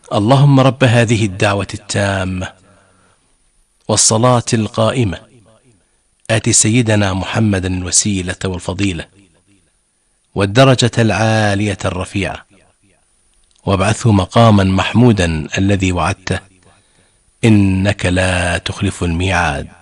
اللهم رب هذه الدعوة التامة والصلاة القائمة آت سيدنا محمدا الوسيلة والفضيلة والدرجة العالية الرفيعة وابعثه مقاما محمودا الذي وعدته إنك لا تخلف الميعاد.